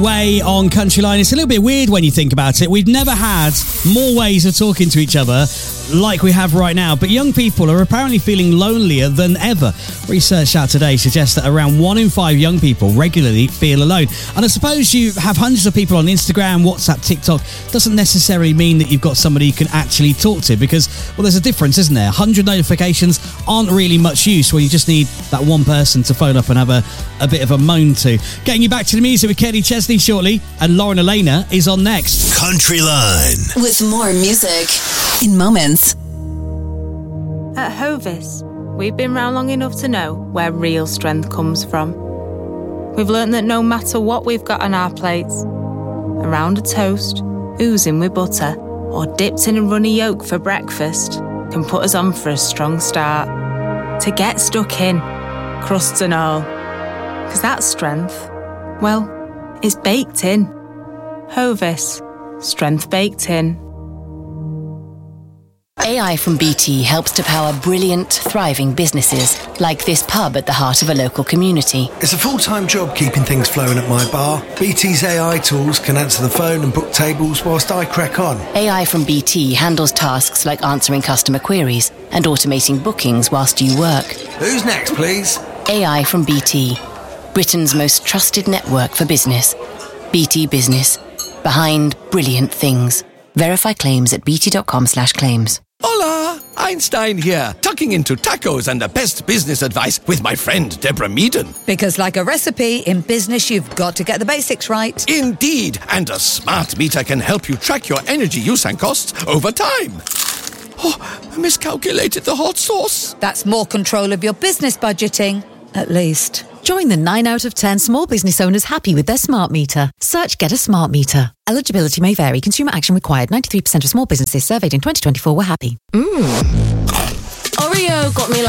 Way on Country Line. It's a little bit weird when you think about it. We've never had more ways of talking to each other like we have right now, but young people are apparently feeling lonelier than ever. Research out today suggests that around 1 in 5 young people regularly feel alone. And I suppose you have hundreds of people on Instagram, WhatsApp, TikTok. Doesn't necessarily mean that you've got somebody you can actually talk to, because, well, there's a difference, isn't there? 100 notifications aren't really much use when you just need that one person to phone up and have a bit of a moan to. Getting you back to the music with Kenny Chesney shortly, and Lauren Elena is on next. Country Line. With more music in moments. At Hovis, we've been round long enough to know where real strength comes from. We've learnt that no matter what we've got on our plates, around a toast, oozing with butter, or dipped in a runny yolk for breakfast, can put us on for a strong start. To get stuck in, crusts and all. 'Cause that strength, well, it's baked in. Hovis. Strength baked in. AI from BT helps to power brilliant, thriving businesses, like this pub at the heart of a local community. It's a full-time job keeping things flowing at my bar. BT's AI tools can answer the phone and book tables whilst I crack on. AI from BT handles tasks like answering customer queries and automating bookings whilst you work. Who's next, please? AI from BT, Britain's most trusted network for business. BT Business. Behind brilliant things. Verify claims at bt.com/claims. Hola! Einstein here, tucking into tacos and the best business advice with my friend Deborah Meaden. Because like a recipe, in business you've got to get the basics right. Indeed, and a smart meter can help you track your energy use and costs over time. Oh, I miscalculated the hot sauce. That's more control of your business budgeting, at least. Join the 9 out of 10 small business owners happy with their smart meter. Search Get a Smart Meter. Eligibility may vary. Consumer action required. 93% of small businesses surveyed in 2024 were happy. Oreo got me